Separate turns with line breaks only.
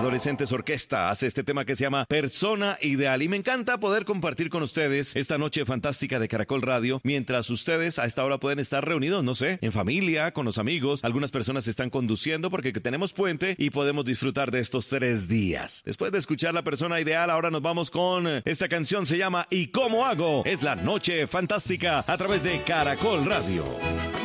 Adolescentes Orquesta hace este tema que se llama Persona Ideal. Y me encanta poder compartir con ustedes esta noche fantástica de Caracol Radio, mientras ustedes a esta hora pueden estar reunidos, no sé, en familia, con los amigos. Algunas personas están conduciendo porque tenemos puente y podemos disfrutar de estos 3 días. Después de escuchar La Persona Ideal, ahora nos vamos con esta canción, se llama ¿Y cómo hago? Es la noche fantástica a través de Caracol Radio.